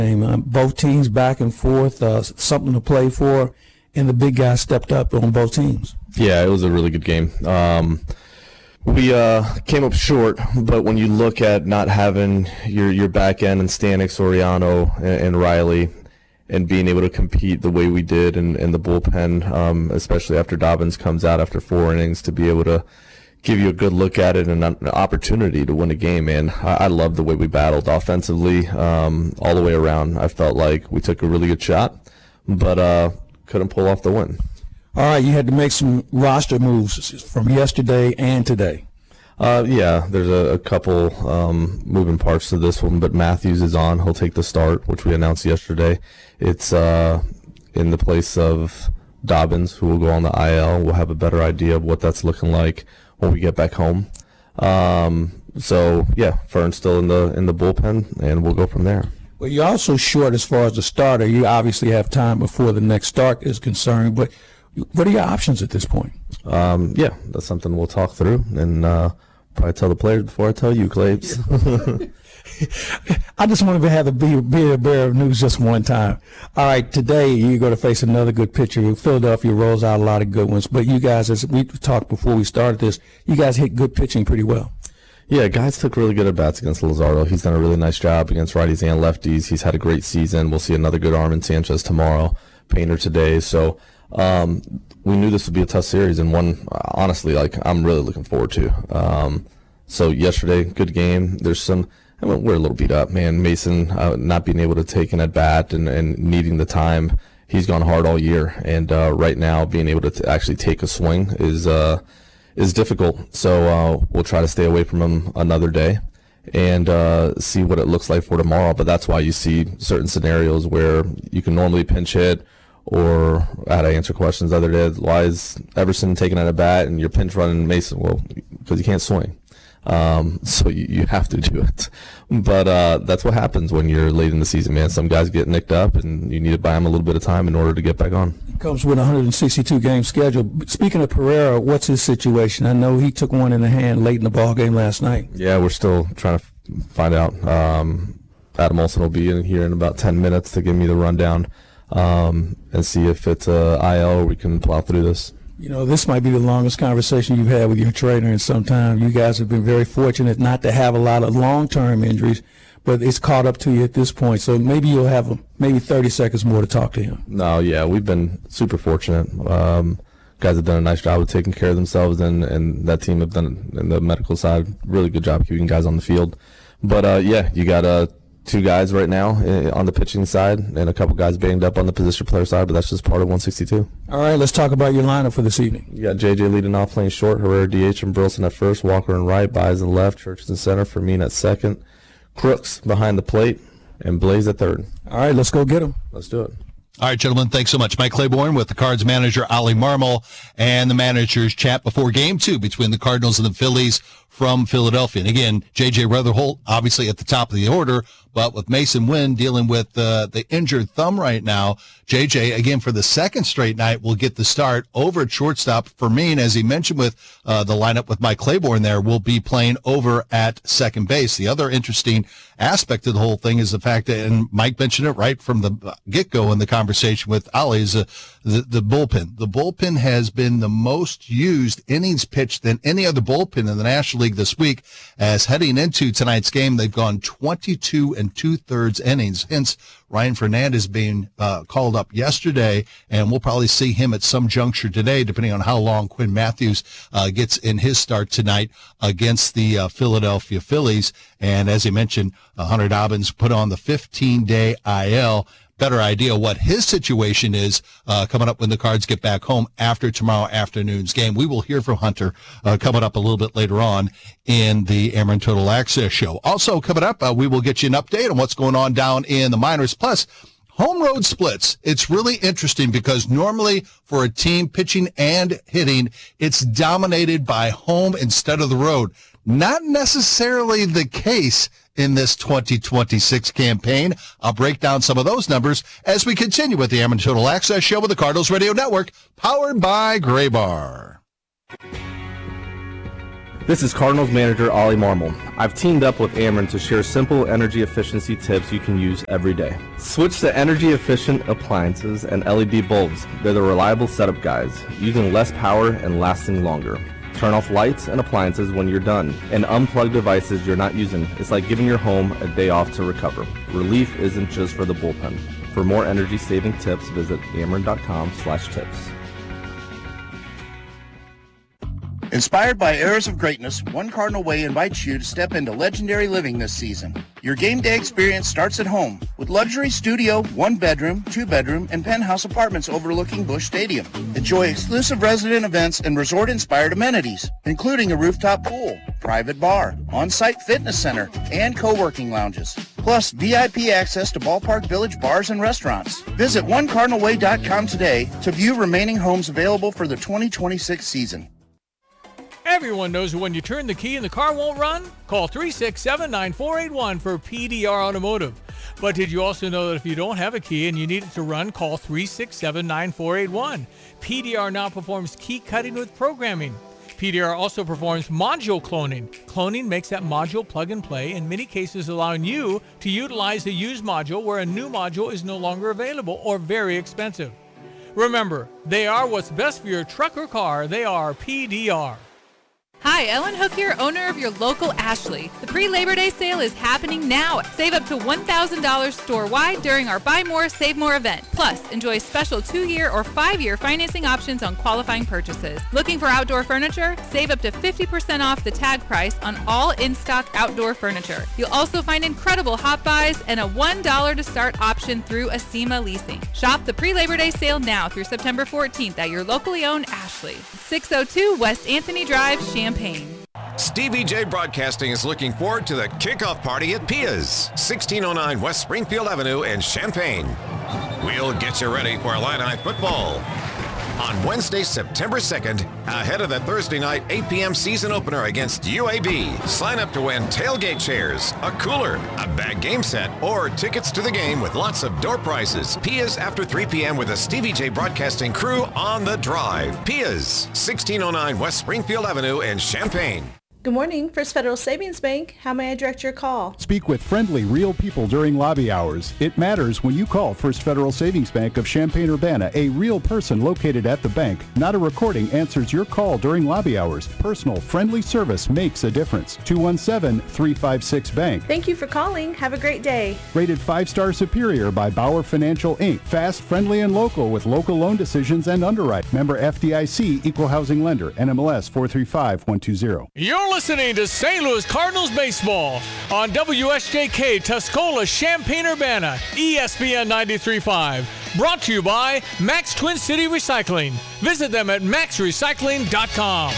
Both teams back and forth, something to play for, and the big guy stepped up on both teams. Yeah, it was a really good game. We came up short, but when you look at not having your back end and Stanek, Soriano, and Riley, and being able to compete the way we did in the bullpen, especially after Dobbins comes out after 4 innings, to be able to give you a good look at it and an opportunity to win a game, man. I love the way we battled offensively all the way around. I felt like we took a really good shot, but couldn't pull off the win. All right, you had to make some roster moves from yesterday and today. Yeah, there's a couple moving parts to this one, but Matthews is on. He'll take the start, which we announced yesterday. It's in the place of Dobbins, who will go on the IL. We'll have a better idea of what that's looking like when we get back home. So yeah, Fern's still in the bullpen, and we'll go from there. Well, you're also short as far as the starter. You obviously have time before the next start is concerned, but what are your options at this point? Yeah, that's something we'll talk through, and probably tell the players before I tell you, Claves. I just wanted to have be a bearer of news just one time. All right, today you're going to face another good pitcher. Philadelphia rolls out a lot of good ones, but you guys, as we talked before we started this, you guys hit good pitching pretty well. Yeah, guys took really good at-bats against Luzardo. He's done a really nice job against righties and lefties. He's had a great season. We'll see another good arm in Sanchez tomorrow, Painter today. So we knew this would be a tough series, and one, honestly, like I'm really looking forward to. So yesterday, good game. We're a little beat up, man. Mason not being able to take an at-bat and needing the time. He's gone hard all year, and right now being able to actually take a swing is difficult. So we'll try to stay away from him another day and see what it looks like for tomorrow. But that's why you see certain scenarios where you can normally pinch hit, or I had to answer questions the other day. Why is Everson taking at a bat and you're pinch running Mason? Well, because you can't swing. So you have to do it. But that's what happens when you're late in the season, man. Some guys get nicked up, and you need to buy them a little bit of time in order to get back on. Comes with a 162-game schedule. Speaking of Pereira, what's his situation? I know he took one in the hand late in the ball game last night. Yeah, we're still trying to find out. Adam Olson will be in here in about 10 minutes to give me the rundown and see if it's IL or we can plow through this. You know, this might be the longest conversation you've had with your trainer in some time. You guys have been very fortunate not to have a lot of long-term injuries, but it's caught up to you at this point. So maybe you'll have maybe 30 seconds more to talk to him. No, yeah, we've been super fortunate. Guys have done a nice job of taking care of themselves, and that team have done, in the medical side, really good job keeping guys on the field. But, yeah, you got 2 guys right now on the pitching side and a couple guys banged up on the position player side, but that's just part of 162. All right, let's talk about your lineup for this evening. You got J.J. leading off, playing short, Herrera DH and Burleson at first, Walker in right, Baez in left, Churches in center, Fermin at second, Crooks behind the plate, and Blaze at third. All right, let's go get him. Let's do it. All right, gentlemen, thanks so much. Mike Claiborne with the Cards manager, Ollie Marmol, and the managers chat before Game 2 between the Cardinals and the Phillies from Philadelphia. And again, J.J. Rutherholt, obviously at the top of the order, but with Mason Wynn dealing with the injured thumb right now, J.J., again, for the second straight night, will get the start over at shortstop. Fermin, as he mentioned with the lineup with Mike Claiborne there, will be playing over at second base. The other interesting aspect of the whole thing is the fact that, and Mike mentioned it right from the get-go in the conversation with Ali, is the bullpen. The bullpen has been the most used innings pitched than any other bullpen in the National League this week, as heading into tonight's game, they've gone 22 2/3 innings. Hence, Ryan Fernandez being called up yesterday, and we'll probably see him at some juncture today, depending on how long Quinn Matthews gets in his start tonight against the Philadelphia Phillies. And as he mentioned, Hunter Dobbins put on the 15-day IL. Better idea what his situation is coming up when the Cards get back home after tomorrow afternoon's game. We will hear from Hunter coming up a little bit later on in the Ameren Total Access show. Also coming up, we will get you an update on what's going on down in the minors. Plus, home road splits. It's really interesting because normally for a team pitching and hitting, it's dominated by home instead of the road. Not necessarily the case in this 2026 campaign. I'll break down some of those numbers as we continue with the Ameren Total Access show with the Cardinals Radio Network, powered by Graybar. This is Cardinals manager Ollie Marmol. I've teamed up with Ameren to share simple energy efficiency tips you can use every day. Switch to energy-efficient appliances and LED bulbs. They're the reliable setup guides, using less power and lasting longer. Turn off lights and appliances when you're done, and unplug devices you're not using. It's like giving your home a day off to recover. Relief isn't just for the bullpen. For more energy-saving tips, visit ameren.com/tips. Inspired by Eras of Greatness, One Cardinal Way invites you to step into legendary living this season. Your game day experience starts at home with luxury studio, 1-bedroom, 2-bedroom, and penthouse apartments overlooking Busch Stadium. Enjoy exclusive resident events and resort-inspired amenities, including a rooftop pool, private bar, on-site fitness center, and co-working lounges. Plus, VIP access to Ballpark Village bars and restaurants. Visit OneCardinalWay.com today to view remaining homes available for the 2026 season. Everyone knows when you turn the key and the car won't run? Call 367-9481 for PDR Automotive. But did you also know that if you don't have a key and you need it to run, call 367-9481. PDR now performs key cutting with programming. PDR also performs module cloning. Cloning makes that module plug and play, in many cases allowing you to utilize a used module where a new module is no longer available or very expensive. Remember, they are what's best for your truck or car. They are PDR. Hi, Ellen Hook here, owner of your local Ashley. The pre-Labor Day sale is happening now. Save up to $1,000 store-wide during our Buy More, Save More event. Plus, enjoy special 2-year or 5-year financing options on qualifying purchases. Looking for outdoor furniture? Save up to 50% off the tag price on all in-stock outdoor furniture. You'll also find incredible hot buys and a $1 to start option through Acima Leasing. Shop the pre-Labor Day sale now through September 14th at your locally owned Ashley. 602 West Anthony Drive, Champaign. Stevie J Broadcasting is looking forward to the kickoff party at Pia's, 1609 West Springfield Avenue in Champaign. We'll get you ready for Illini football. On Wednesday, September 2nd, ahead of the Thursday night 8 p.m. season opener against UAB, sign up to win tailgate chairs, a cooler, a bag game set, or tickets to the game with lots of door prizes. Pia's after 3 p.m. with the Stevie J Broadcasting crew on the drive. Pia's, 1609 West Springfield Avenue in Champaign. Good morning, First Federal Savings Bank. How may I direct your call? Speak with friendly, real people during lobby hours. It matters when you call First Federal Savings Bank of Champaign-Urbana. A real person located at the bank, not a recording, answers your call during lobby hours. Personal, friendly service makes a difference. 217-356-BANK. Thank you for calling. Have a great day. Rated 5-star superior by Bauer Financial, Inc. Fast, friendly, and local with local loan decisions and underwrite. Member FDIC, Equal Housing Lender, NMLS 435120. You're listening to St. Louis Cardinals baseball on WSJK Tuscola, Champaign-Urbana, ESPN 93.5. Brought to you by Max Twin City Recycling. Visit them at maxrecycling.com.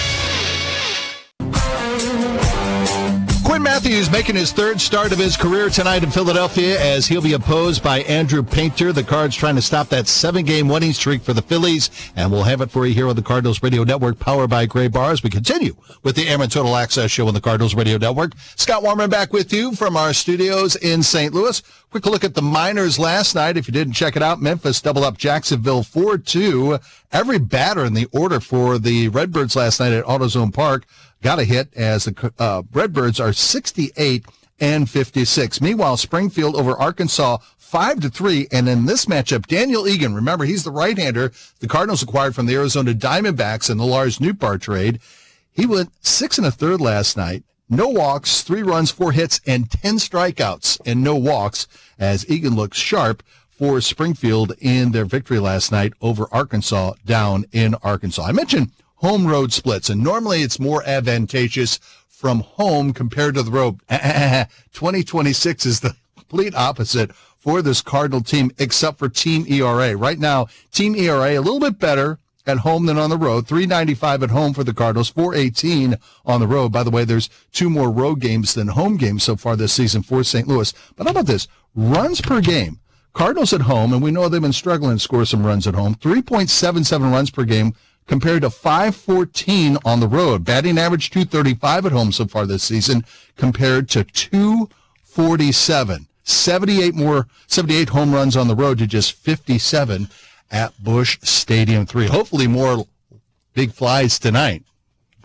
Quinn Matthews making his third start of his career tonight in Philadelphia as he'll be opposed by Andrew Painter. The Cards trying to stop that 7-game winning streak for the Phillies, and we'll have it for you here on the Cardinals Radio Network, powered by Gray Bar, as we continue with the Ameren Total Access Show on the Cardinals Radio Network. Scott Warman back with you from our studios in St. Louis. Quick look at the minors last night. If you didn't check it out, Memphis doubled up Jacksonville 4-2. Every batter in the order for the Redbirds last night at AutoZone Park got a hit, as the Redbirds are 68-56. Meanwhile, Springfield over Arkansas 5-3. And in this matchup, Daniel Egan, remember, he's the right-hander the Cardinals acquired from the Arizona Diamondbacks in the Lars Nootbaar trade. He went 6 1/3 last night. No walks, 3 runs, 4 hits, and 10 strikeouts and no walks, as Egan looks sharp for Springfield in their victory last night over Arkansas down in Arkansas. I mentioned home road splits, and normally it's more advantageous from home compared to the road. 2026 is the complete opposite for this Cardinal team, except for team ERA. Right now, team ERA a little bit better at home than on the road. 3.95 at home for the Cardinals, 4.18 on the road. By the way, there's 2 more road games than home games so far this season for St. Louis. But how about this? Runs per game. Cardinals at home, and we know they've been struggling to score some runs at home, 3.77 runs per game compared to 5.14 on the road. Batting average 235 at home so far this season compared to 247. 78 home runs on the road to just 57 at Busch Stadium 3. Hopefully more big flies tonight.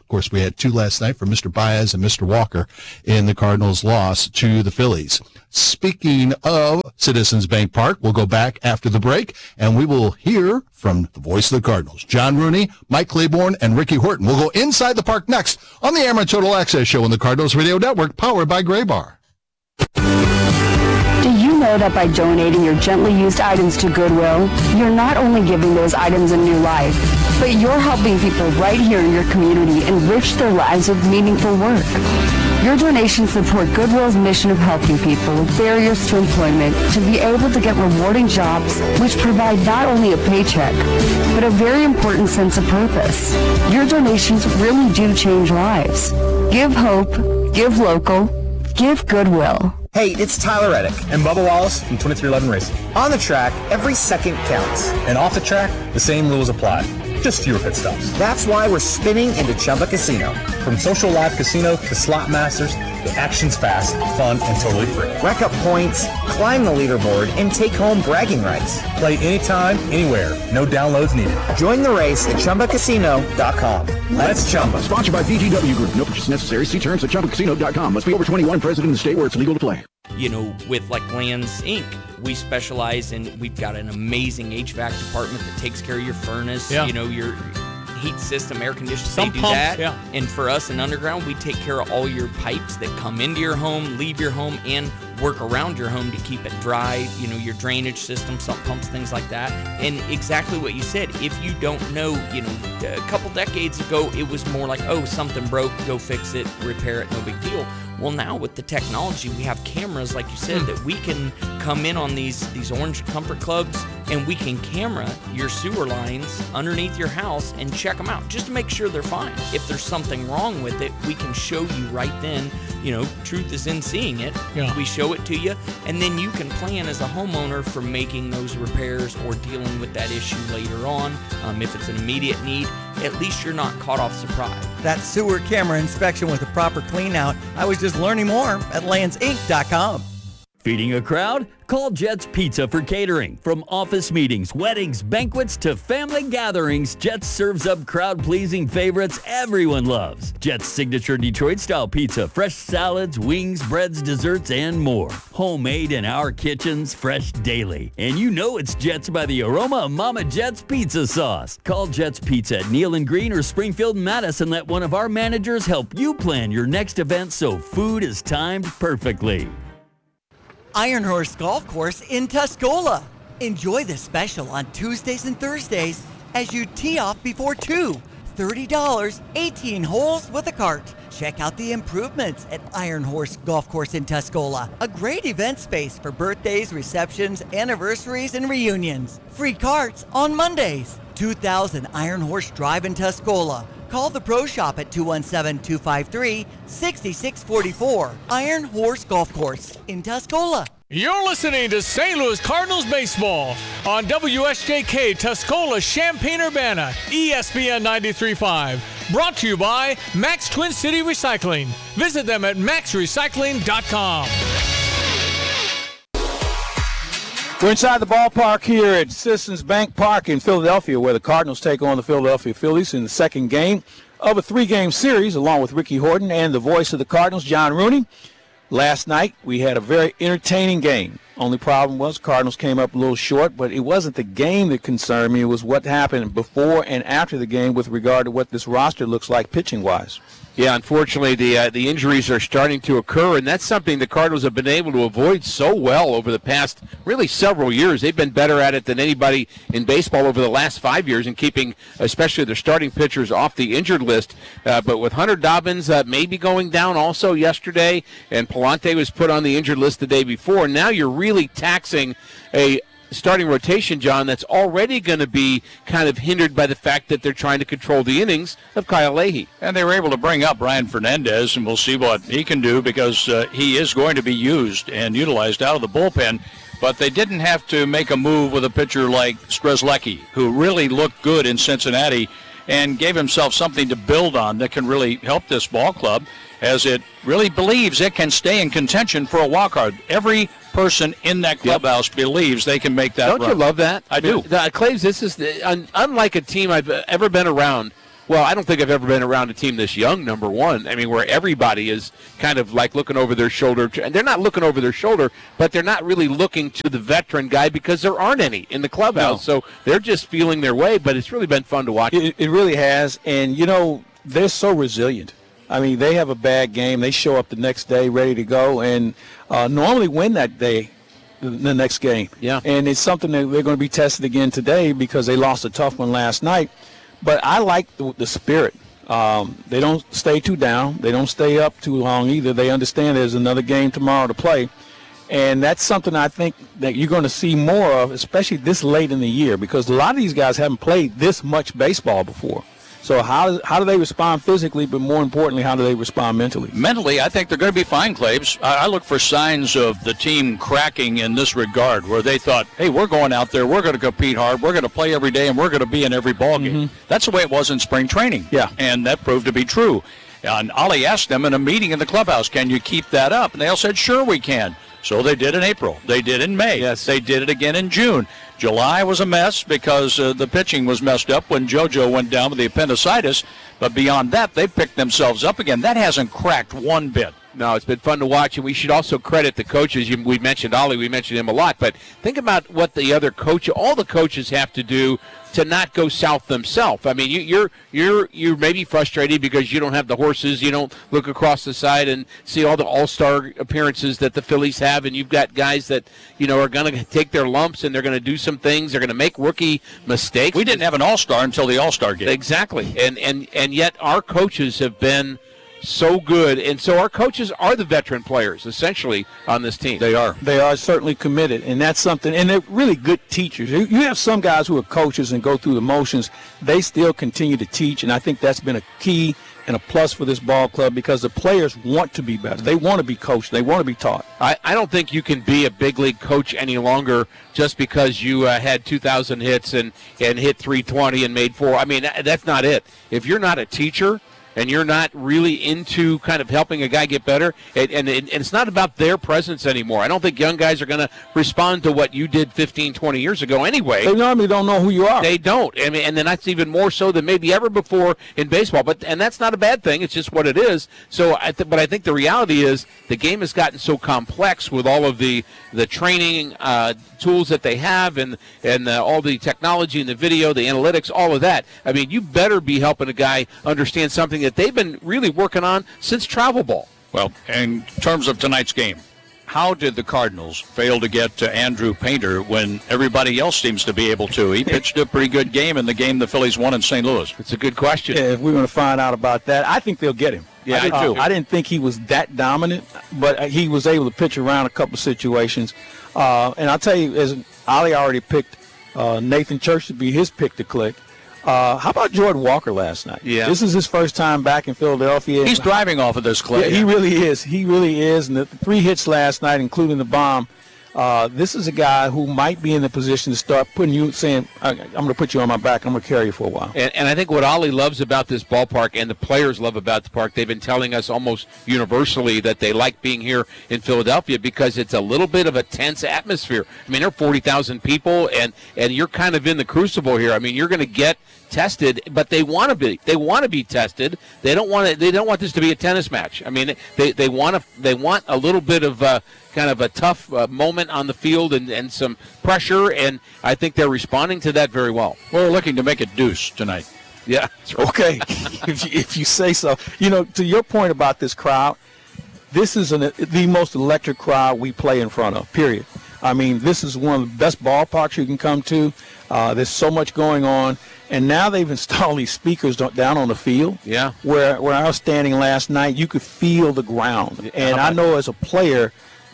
Of course, we had 2 last night for Mr. Baez and Mr. Walker in the Cardinals' loss to the Phillies. Speaking of Citizens Bank Park, we'll go back after the break, and we will hear from the voice of the Cardinals, John Rooney, Mike Claiborne, and Ricky Horton. We'll go inside the park next on the Amarin Total Access Show on the Cardinals Radio Network, powered by Gray Bar. Do you know that by donating your gently used items to Goodwill, you're not only giving those items a new life, but you're helping people right here in your community enrich their lives with meaningful work? Your donations support Goodwill's mission of helping people with barriers to employment to be able to get rewarding jobs which provide not only a paycheck, but a very important sense of purpose. Your donations really do change lives. Give hope, give local, give Goodwill. Hey, it's Tyler Reddick and Bubba Wallace from 2311 Racing. On the track, every second counts. And off the track, the same rules apply. Just fewer pit stops. That's why we're spinning into Chumba Casino. From social live casino to slot masters, the action's fast, fun, and totally free. Rack up points, climb the leaderboard, and take home bragging rights. Play anytime, anywhere. No downloads needed. Join the race at ChumbaCasino.com. Let's Chumba. Sponsored by VGW Group. No purchase necessary. See terms at ChumbaCasino.com. Must be over 21, present in the state where it's legal to play. You know, with like Lands Inc., we specialize in, we've got an amazing HVAC department that takes care of your furnace, you know, your heat system, air conditioning, they do pumps, that. yeah. And for us in Underground, we take care of all your pipes that come into your home, leave your home, and work around your home to keep it dry, you know, your drainage system, sump pumps, things like that. And exactly what you said, if you don't know, you know, a couple decades ago, it was more like, oh, something broke, go fix it, repair it, no big deal. Well, now with the technology, we have cameras, like you said, that we can come in on these Orange Comfort Clubs, and we can camera your sewer lines underneath your house and check them out just to make sure they're fine. If there's something wrong with it, we can show you right then. You know, truth is in seeing it. Yeah. We show it to you, and then you can plan as a homeowner for making those repairs or dealing with that issue later on. If it's an immediate need, at least you're not caught off surprise. That sewer camera inspection with a proper clean out, I was just learning more at landsinc.com. Feeding a crowd? Call Jets Pizza for catering. From office meetings, weddings, banquets, to family gatherings, Jets serves up crowd-pleasing favorites everyone loves. Jets' signature Detroit-style pizza, fresh salads, wings, breads, desserts, and more. Homemade in our kitchens, fresh daily. And you know it's Jets by the aroma of Mama Jet's pizza sauce. Call Jets Pizza at Neal and Green or Springfield and Madison. Let one of our managers help you plan your next event so food is timed perfectly. Iron Horse Golf Course in Tuscola. Enjoy the special on Tuesdays and Thursdays as you tee off before 2. $30, 18 holes with a cart. Check out the improvements at Iron Horse Golf Course in Tuscola. A great event space for birthdays, receptions, anniversaries, and reunions. Free carts on Mondays. 2000 Iron Horse Drive in Tuscola. Call the Pro Shop at 217-253-6644. Iron Horse Golf Course in Tuscola. You're listening to St. Louis Cardinals baseball on WSJK Tuscola, Champaign-Urbana, ESPN 93.5. Brought to you by Max Twin City Recycling. Visit them at maxrecycling.com. We're inside the ballpark here at Citizens Bank Park in Philadelphia, where the Cardinals take on the Philadelphia Phillies in the second game of a 3-game series, along with Ricky Horton and the voice of the Cardinals, John Rooney. Last night, we had a very entertaining game. Only problem was Cardinals came up a little short, but it wasn't the game that concerned me. It was what happened before and after the game with regard to what this roster looks like pitching-wise. Yeah, unfortunately, the injuries are starting to occur, and that's something the Cardinals have been able to avoid so well over the past really several years. They've been better at it than anybody in baseball over the last 5 years in keeping especially their starting pitchers off the injured list. But with Hunter Dobbins maybe going down also yesterday, and Palante was put on the injured list the day before, now you're really taxing a starting rotation, John, that's already going to be kind of hindered by the fact that they're trying to control the innings of Kyle Leahy. And they were able to bring up Brian Fernandez, and we'll see what he can do because he is going to be used and utilized out of the bullpen. But they didn't have to make a move with a pitcher like Strzelecki, who really looked good in Cincinnati and gave himself something to build on that can really help this ball club, as it really believes it can stay in contention for a wild card. Every person in that clubhouse believes they can make that run. Don't you love that? I do. Claves, this is unlike a team I've ever been around Well, I don't think I've ever been around a team this young, number one. I mean, where everybody is kind of like looking over their shoulder. And they're not looking over their shoulder, but they're not really looking to the veteran guy because there aren't any in the clubhouse. So they're just feeling their way, but it's really been fun to watch. It really has. And, they're so resilient. I mean, they have a bad game. They show up the next day ready to go and normally win that day, the next game. Yeah. And it's something that they're going to be tested again today because they lost a tough one last night. But I like the spirit. They don't stay too down. They don't stay up too long either. They understand there's another game tomorrow to play. And that's something I think that you're going to see more of, especially this late in the year, because a lot of these guys haven't played this much baseball before. So how do they respond physically, but more importantly, how do they respond mentally? Mentally, I think they're going to be fine, Claves. I look for signs of the team cracking in this regard, where they thought, hey, we're going out there, we're going to compete hard, we're going to play every day, and we're going to be in every ball game. That's the way it was in spring training. Yeah. And that proved to be true. And Ollie asked them in a meeting in the clubhouse, can you keep that up? And they all said, sure we can. So they did in April. They did in May. Yes. They did it again in June. July was a mess because the pitching was messed up when JoJo went down with the appendicitis. But beyond that, they picked themselves up again. That hasn't cracked one bit. No, it's been fun to watch, and we should also credit the coaches. We mentioned Ollie, we mentioned him a lot, but think about what the other all the coaches have to do to not go south themselves. I mean, you're maybe frustrated because you don't have the horses. You don't look across the side and see all the all-star appearances that the Phillies have, and you've got guys that are going to take their lumps and they're going to do some things. They're going to make rookie mistakes. We didn't have an all-star until the all-star game. Exactly, and yet our coaches have been so good, and so our coaches are the veteran players essentially on this team. They are certainly committed, and that's something, and they're really good teachers. You have some guys who are coaches and go through the motions. They still continue to teach, and I think that's been a key and a plus for this ball club because the players want to be better. They want to be coached. They want to be taught. I don't think you can be a big league coach any longer just because you had 2,000 hits and hit 320 and made 4. I mean, that's not it. If you're not a teacher and you're not really into kind of helping a guy get better, and it's not about their presence anymore. I don't think young guys are going to respond to what you did 15, 20 years ago anyway. They normally don't know who you are. They don't. I mean, and then that's even more so than maybe ever before in baseball. And that's not a bad thing. It's just what it is. So, but I think the reality is the game has gotten so complex with all of the training tools that they have and all the technology and the video, the analytics, all of that. I mean, you better be helping a guy understand something that they've been really working on since travel ball. Well, in terms of tonight's game, how did the Cardinals fail to get to Andrew Painter when everybody else seems to be able to? He pitched a pretty good game in the game the Phillies won in St. Louis. It's a good question. Yeah, if we're going to find out about that, I think they'll get him. Yeah, I do. I didn't think he was that dominant, but he was able to pitch around a couple of situations. And I'll tell you, as Ollie already picked Nathan Church to be his pick to click. How about Jordan Walker last night? Yeah. This is his first time back in Philadelphia. He's thriving off of this, Clay. Yeah, he really is. He really is. And the 3 hits last night, including the bomb, this is a guy who might be in the position to start putting you, saying, I'm going to put you on my back. I'm going to carry you for a while. And I think what Ollie loves about this ballpark and the players love about the park, they've been telling us almost universally that they like being here in Philadelphia because it's a little bit of a tense atmosphere. I mean, there are 40,000 people, and you're kind of in the crucible here. I mean, you're going to get tested, but they want to be. They want to be tested. They don't want this to be a tennis match. I mean, they want a little bit of kind of a tough moment on the field and some pressure, and I think they're responding to that very well. We're looking to make it deuce tonight. Yeah. Okay. if you say so. To your point about this crowd, this is the most electric crowd we play in front of, period. I mean, this is one of the best ballparks you can come to. There's so much going on. And now they've installed these speakers down on the field. Yeah. Where I was standing last night, you could feel the ground. And I know as a player,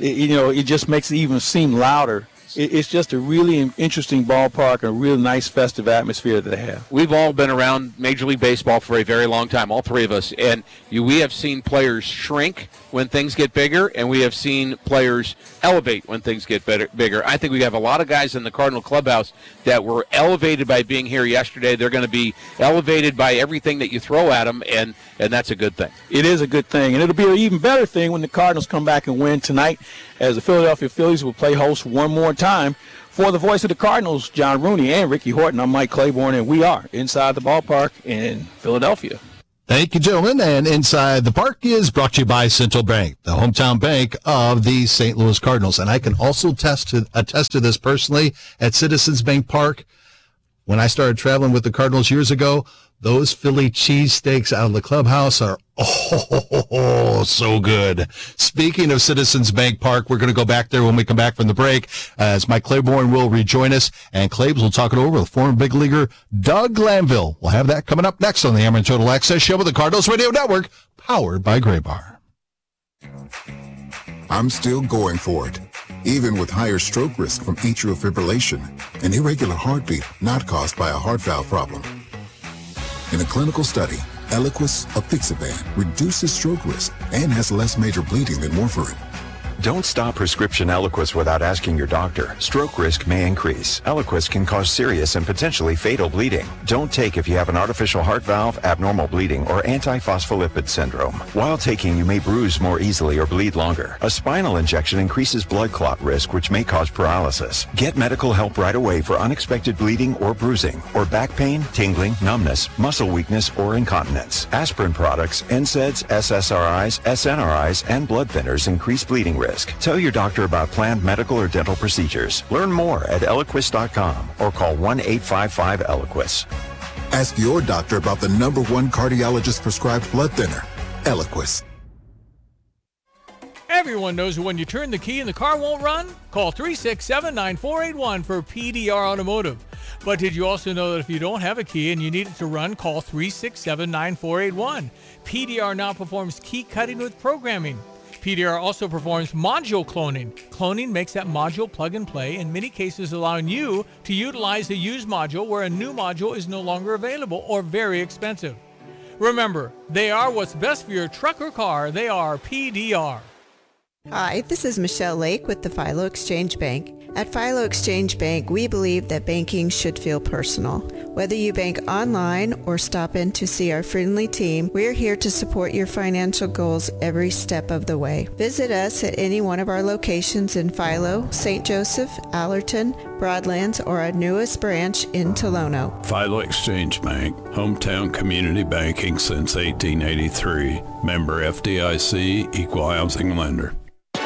it just makes it even seem louder. It's just a really interesting ballpark, a real nice festive atmosphere that they have. We've all been around Major League Baseball for a very long time, all three of us, and we have seen players shrink when things get bigger, and we have seen players elevate when things get bigger. I think we have a lot of guys in the Cardinal clubhouse that were elevated by being here yesterday. They're going to be elevated by everything that you throw at them, and that's a good thing. It is a good thing, and it'll be an even better thing when the Cardinals come back and win tonight as the Philadelphia Phillies will play host one more time. For the voice of the Cardinals, John Rooney and Ricky Horton, I'm Mike Claiborne, and we are Inside the Ballpark in Philadelphia. Thank you, gentlemen. And Inside the Park is brought to you by Central Bank, the hometown bank of the St. Louis Cardinals. And I can also attest to this personally at Citizens Bank Park. When I started traveling with the Cardinals years ago, those Philly cheesesteaks out of the clubhouse are so good. Speaking of Citizens Bank Park, we're going to go back there when we come back from the break, as Mike Claiborne will rejoin us, and Claibs will talk it over with former big leaguer Doug Glanville. We'll have that coming up next on the Amateur Total Access Show with the Cardinals Radio Network, powered by Gray Bar. I'm still going for it, even with higher stroke risk from atrial fibrillation, an irregular heartbeat not caused by a heart valve problem. In a clinical study, Eliquis apixaban reduces stroke risk and has less major bleeding than warfarin. Don't stop prescription Eliquis without asking your doctor. Stroke risk may increase. Eliquis can cause serious and potentially fatal bleeding. Don't take if you have an artificial heart valve, abnormal bleeding, or antiphospholipid syndrome. While taking, you may bruise more easily or bleed longer. A spinal injection increases blood clot risk, which may cause paralysis. Get medical help right away for unexpected bleeding or bruising, or back pain, tingling, numbness, muscle weakness, or incontinence. Aspirin products, NSAIDs, SSRIs, SNRIs, and blood thinners increase bleeding risk. Tell your doctor about planned medical or dental procedures. Learn more at Eliquis.com or call 1-855-ELIQUIS. Ask your doctor about the #1 cardiologist-prescribed blood thinner, Eliquis. Everyone knows that when you turn the key and the car won't run, call 367-9481 for PDR Automotive. But did you also know that if you don't have a key and you need it to run, call 367-9481. PDR now performs key cutting with programming. PDR also performs module cloning. Cloning makes that module plug and play, in many cases allowing you to utilize a used module where a new module is no longer available or very expensive. Remember, they are what's best for your truck or car. They are PDR. Hi, this is Michelle Lake with the Philo Exchange Bank. At Philo Exchange Bank, we believe that banking should feel personal. Whether you bank online or stop in to see our friendly team, we're here to support your financial goals every step of the way. Visit us at any one of our locations in Philo, St. Joseph, Allerton, Broadlands, or our newest branch in Tolono. Philo Exchange Bank, hometown community banking since 1883. Member FDIC, equal housing lender.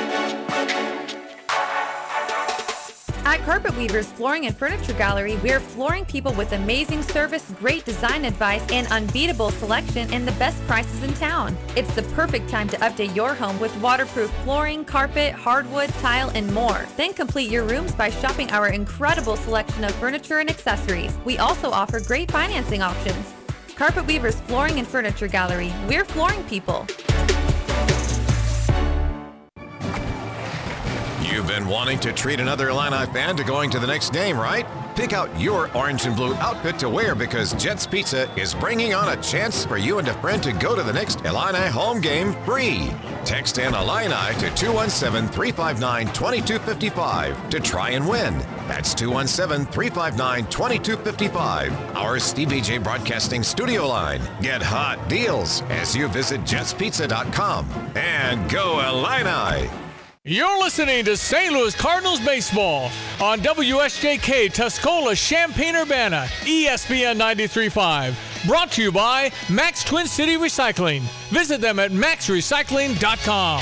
At Carpet Weavers Flooring and Furniture Gallery, we're flooring people with amazing service, great design advice, and unbeatable selection and the best prices in town. It's the perfect time to update your home with waterproof flooring, carpet, hardwood, tile, and more. Then complete your rooms by shopping our incredible selection of furniture and accessories. We also offer great financing options. Carpet Weavers Flooring and Furniture Gallery, we're flooring people. You've been wanting to treat another Illini fan to going to the next game, right? Pick out your orange and blue outfit to wear because Jet's Pizza is bringing on a chance for you and a friend to go to the next Illini home game free. Text in Illini to 217-359-2255 to try and win. That's 217-359-2255. Our Stevie J Broadcasting studio line. Get hot deals as you visit jetspizza.com. And go Illini! You're listening to St. Louis Cardinals baseball on WSJK Tuscola, Champaign-Urbana, ESPN 93.5. Brought to you by Max Twin City Recycling. Visit them at maxrecycling.com.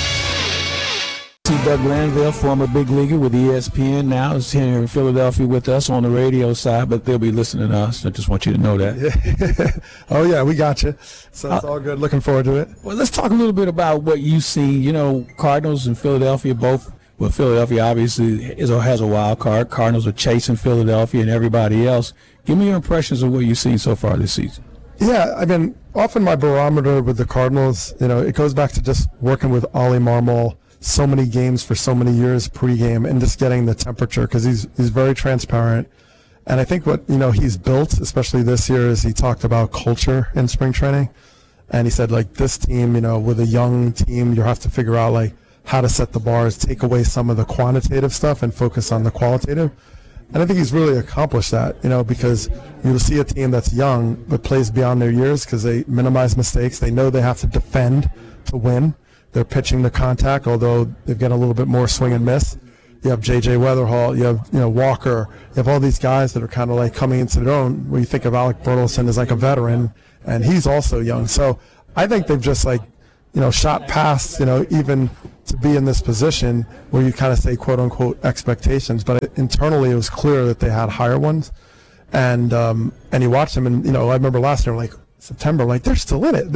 Doug Glanville, former big leaguer with ESPN, now is here in Philadelphia with us on the radio side, but they'll be listening to us. I just want you to know that. Yeah. Oh, yeah, we got you. So it's all good. Looking forward to it. Well, let's talk a little bit about what you've seen. You know, Cardinals and Philadelphia both. Well, Philadelphia obviously has a wild card. Cardinals are chasing Philadelphia and everybody else. Give me your impressions of what you've seen so far this season. Yeah, I mean, often my barometer with the Cardinals, you know, it goes back to just working with Ollie Marmol so many games for so many years pregame and just getting the temperature because he's very transparent. And I think what, you know, he's built, especially this year, is he talked about culture in spring training. And he said, like, this team, you know, with a young team, you have to figure out, like, how to set the bars, take away some of the quantitative stuff and focus on the qualitative. And I think he's really accomplished that, you know, because you'll see a team that's young but plays beyond their years because they minimize mistakes. They know they have to defend to win. they're pitching the contact, although they've got a little bit more swing and miss. You have J.J. Weatherhall, you have Walker, you have all these guys that are kind of like coming into their own. Where you think of Alec Burleson as like a veteran, and he's also young. So I think they've just like, shot past, even to be in this position where you kind of say quote unquote expectations, but internally it was clear that they had higher ones, and you watch them, and I remember last year, like September, like they're still in it,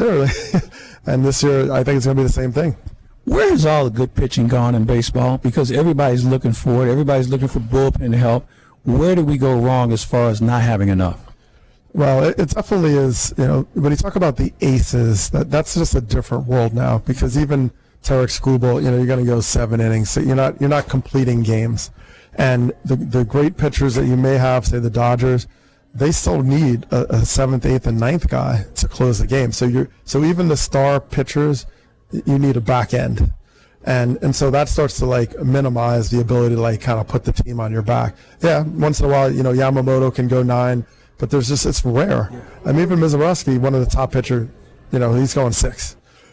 and this year I think it's going to be the same thing. Where has all the good pitching gone in baseball? Because everybody's looking for it. Everybody's looking for bullpen help. Where did we go wrong as far as not having enough? Well, it definitely is. When you talk about the aces, that's just a different world now. Because even Tarek Skubal, you're going to go 7 innings. So you're not completing games. And the great pitchers that you may have, say the Dodgers, they still need a 7th, 8th, and 9th guy to close the game. So even the star pitchers, you need a back end, and so that starts to like minimize the ability to like kind of put the team on your back. Yeah, once in a while, Yamamoto can go 9, but it's rare. I mean, even Mizorowski, one of the top pitcher, he's going 6.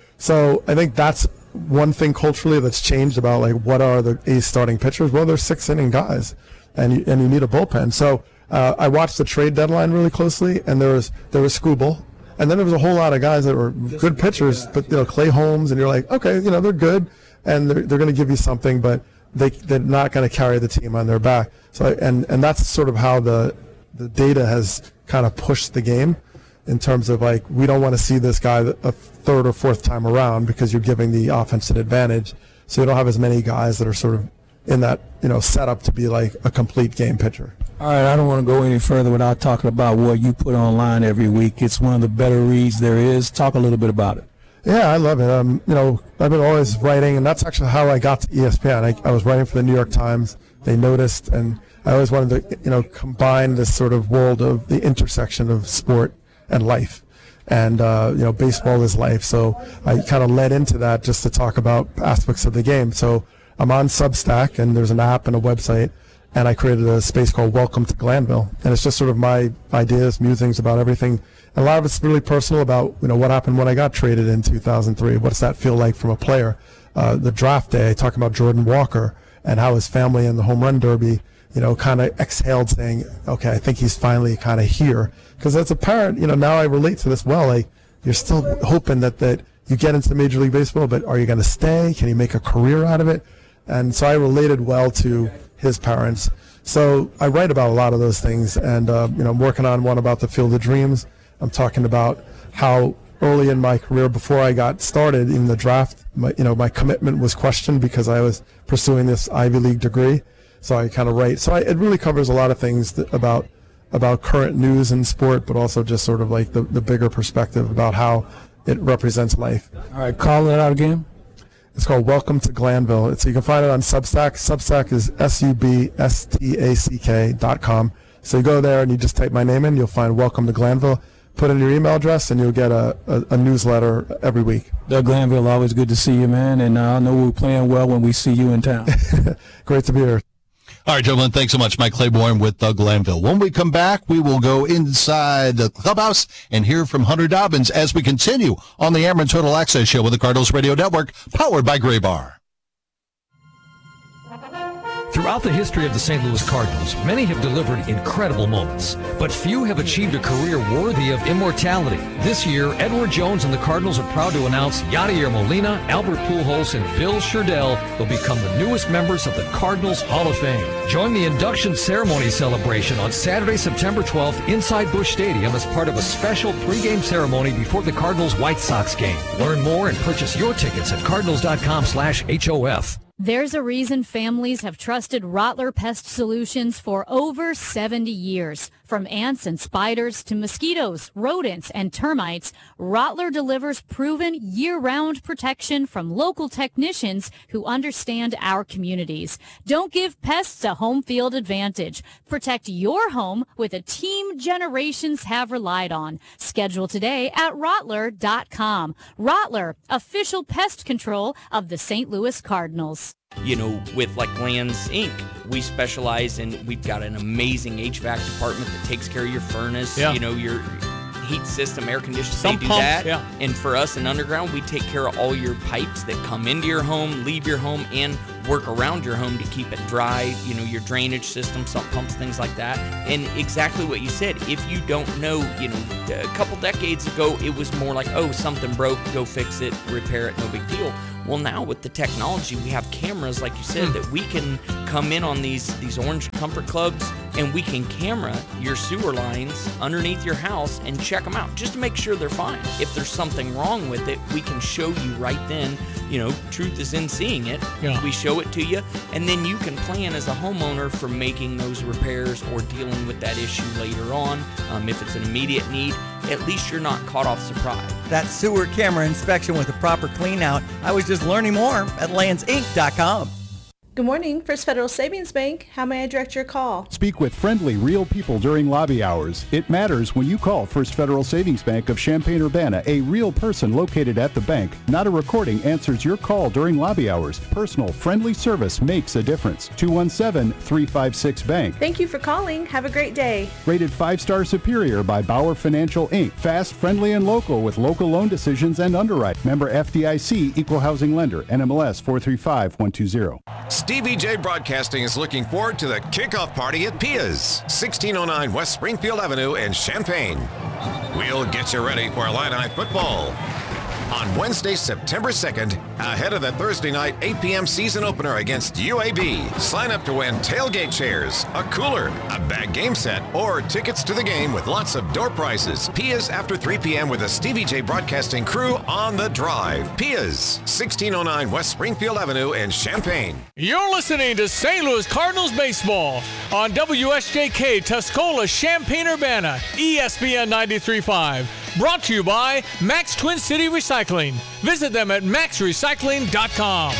So I think that's one thing culturally that's changed about like what are the ace starting pitchers. Well, they're 6-inning guys, and you need a bullpen. So I watched the trade deadline really closely, and there was Skubal. And then there was a whole lot of guys that were good pitchers, but Clay Holmes, and you're like, okay, they're good, and they're going to give you something, but they're not going to carry the team on their back. So and that's sort of how the data has kind of pushed the game, in terms of like, we don't want to see this guy a 3rd or 4th time around because you're giving the offense an advantage. So you don't have as many guys that are sort of in that set up to be like a complete game pitcher. All right, I don't want to go any further without talking about what you put online every week. It's one of the better reads there is. Talk a little bit about it. Yeah, I love it. I've been always writing, and that's actually how I got to ESPN. I was writing for the New York Times. They noticed, and I always wanted to, combine this sort of world of the intersection of sport and life. And, baseball is life. So I kind of led into that just to talk about aspects of the game. So I'm on Substack, and there's an app and a website. And I created a space called Welcome to Glanville. And it's just sort of my ideas, musings about everything. And a lot of it's really personal about, what happened when I got traded in 2003. What does that feel like from a player? The draft day, I talk about Jordan Walker and how his family in the home run derby, kind of exhaled saying, okay, I think he's finally kind of here. Because as a parent, now I relate to this well. Like, you're still hoping that you get into Major League Baseball, but are you going to stay? Can you make a career out of it? And so I related well to his parents. So I write about a lot of those things, and I'm working on one about the Field of Dreams. I'm talking about how early in my career, before I got started in the draft, my commitment was questioned because I was pursuing this Ivy League degree. So I kind of write. So it really covers a lot of things about current news in sport, but also just sort of like the bigger perspective about how it represents life. All right, call it out again. It's called Welcome to Glanville. You can find it on Substack. Substack is substack.com. So you go there and you just type my name in. You'll find Welcome to Glanville. Put in your email address and you'll get a newsletter every week. Doug Glanville, always good to see you, man. And I know we're playing well when we see you in town. Great to be here. All right, gentlemen, thanks so much. Mike Claiborne with Doug Glanville. When we come back, we will go inside the clubhouse and hear from Hunter Dobbins as we continue on the Ameren Total Access Show with the Cardinals Radio Network, powered by Graybar. Throughout the history of the St. Louis Cardinals, many have delivered incredible moments, but few have achieved a career worthy of immortality. This year, Edward Jones and the Cardinals are proud to announce Yadier Molina, Albert Pujols, and Bill Sherdell will become the newest members of the Cardinals Hall of Fame. Join the induction ceremony celebration on Saturday, September 12th inside Busch Stadium as part of a special pregame ceremony before the Cardinals-White Sox game. Learn more and purchase your tickets at cardinals.com/HOF. There's a reason families have trusted Rottler Pest Solutions for over 70 years. From ants and spiders to mosquitoes, rodents, and termites, Rottler delivers proven year-round protection from local technicians who understand our communities. Don't give pests a home field advantage. Protect your home with a team generations have relied on. Schedule today at Rottler.com. Rottler, official pest control of the St. Louis Cardinals. With like Lands Inc., we specialize in, we've got an amazing HVAC department that takes care of your furnace, your heat system, air conditioning, Some they do pumps, that. yeah. And for us in underground, we take care of all your pipes that come into your home, leave your home, and work around your home to keep it dry, your drainage system, sump pumps, things like that. And exactly what you said, if you don't know, a couple decades ago, it was more like, oh, something broke, go fix it, repair it, no big deal. Well, now with the technology, we have cameras, like you said, that we can come in on these Orange Comfort Clubs, and we can camera your sewer lines underneath your house and check them out just to make sure they're fine. If there's something wrong with it, we can show you right then. Truth is in seeing it. Yeah. We show it to you, and then you can plan as a homeowner for making those repairs or dealing with that issue later on. If it's an immediate need, at least you're not caught off surprise. That sewer camera inspection with a proper clean out. I was just learning more at landsinc.com. Good morning, First Federal Savings Bank. How may I direct your call? Speak with friendly, real people during lobby hours. It matters when you call First Federal Savings Bank of Champaign-Urbana. A real person located at the bank. Not a recording answers your call during lobby hours. Personal, friendly service makes a difference. 217-356-BANK. Thank you for calling. Have a great day. Rated 5-star superior by Bauer Financial, Inc. Fast, friendly, and local with local loan decisions and underwrite. Member FDIC, Equal Housing Lender. NMLS 435120. Stevie J Broadcasting is looking forward to the kickoff party at Pia's, 1609 West Springfield Avenue in Champaign. We'll get you ready for Illini football. On Wednesday, September 2nd, ahead of the Thursday night 8 p.m. season opener against UAB. Sign up to win tailgate chairs, a cooler, a bag game set, or tickets to the game with lots of door prizes. Pia's after 3 p.m. with the Stevie J Broadcasting crew on the drive. Pia's, 1609 West Springfield Avenue in Champaign. You're listening to St. Louis Cardinals baseball on WSJK Tuscola, Champaign-Urbana, ESPN 93.5. Brought to you by Max Twin City Recycling. Visit them at maxrecycling.com.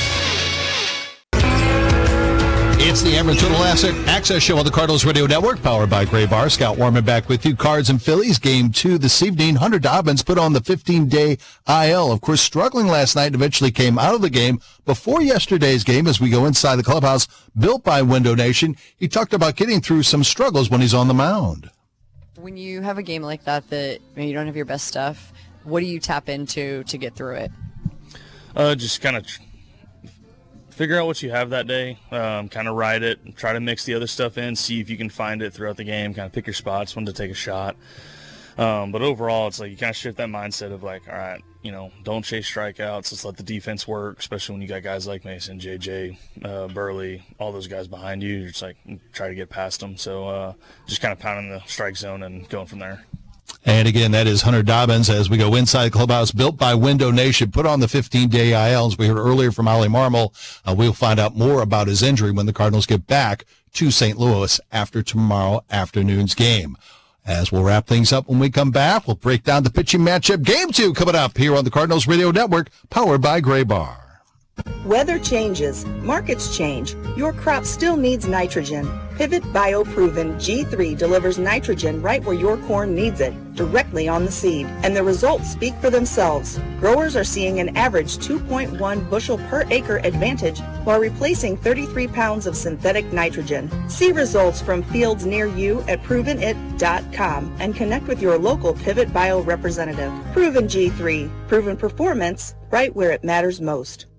It's the Ameren Total Asset Access Show on the Cardinals Radio Network, powered by Gray Bar. Scott Warman back with you. Cards and Phillies, Game 2 this evening. Hunter Dobbins put on the 15-day IL. Of course, struggling last night, eventually came out of the game. Before yesterday's game, as we go inside the clubhouse built by Window Nation, he talked about getting through some struggles when he's on the mound. When you have a game like that you don't have your best stuff, what do you tap into to get through it? Just kind of figure out what you have that day, kind of ride it, and try to mix the other stuff in, see if you can find it throughout the game, kind of pick your spots, when to take a shot. But overall, it's like you kind of shift that mindset of like, all right, don't chase strikeouts. Let's let the defense work, especially when you got guys like Mason, JJ, Burley, all those guys behind you. You're just like, try to get past them. So just kind of pounding the strike zone and going from there. And again, that is Hunter Dobbins as we go inside the clubhouse built by Window Nation, put on the 15-day IL. As we heard earlier from Ollie Marmol, we'll find out more about his injury when the Cardinals get back to St. Louis after tomorrow afternoon's game. As we'll wrap things up when we come back, we'll break down the pitching matchup. Game 2 coming up here on the Cardinals Radio Network, powered by Gray Bar. Weather changes, markets change. Your crop still needs nitrogen. Pivot BioProven G3 delivers nitrogen right where your corn needs it, directly on the seed. And the results speak for themselves. Growers are seeing an average 2.1 bushel per acre advantage while replacing 33 pounds of synthetic nitrogen. See results from fields near you at provenit.com and connect with your local Pivot Bio representative. Proven G3, proven performance right where it matters most.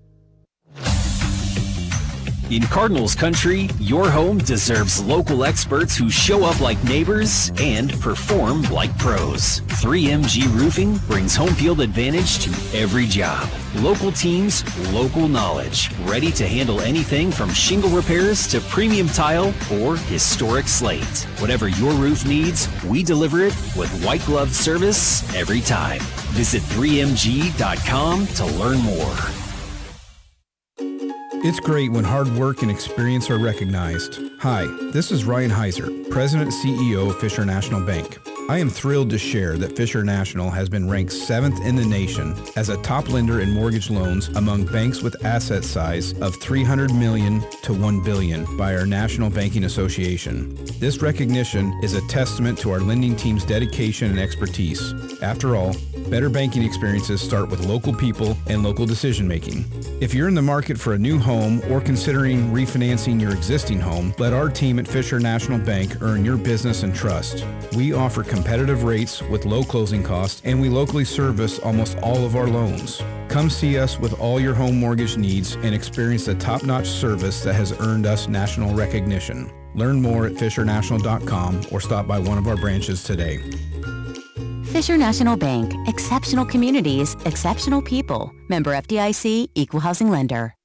In Cardinals country, your home deserves local experts who show up like neighbors and perform like pros. 3MG Roofing brings home field advantage to every job. Local teams, local knowledge. Ready to handle anything from shingle repairs to premium tile or historic slate. Whatever your roof needs, we deliver it with white glove service every time. Visit 3mg.com to learn more. It's great when hard work and experience are recognized. Hi, this is Ryan Heiser, President and CEO of Fisher National Bank. I am thrilled to share that Fisher National has been ranked 7th in the nation as a top lender in mortgage loans among banks with asset size of $300 million to $1 billion by our National Banking Association. This recognition is a testament to our lending team's dedication and expertise. After all, better banking experiences start with local people and local decision making. If you're in the market for a new home or considering refinancing your existing home, let our team at Fisher National Bank earn your business and trust. We offer competitive rates with low closing costs, and we locally service almost all of our loans. Come see us with all your home mortgage needs and experience the top-notch service that has earned us national recognition. Learn more at FisherNational.com or stop by one of our branches today. Fisher National Bank. Exceptional communities, exceptional people. Member FDIC, Equal Housing Lender.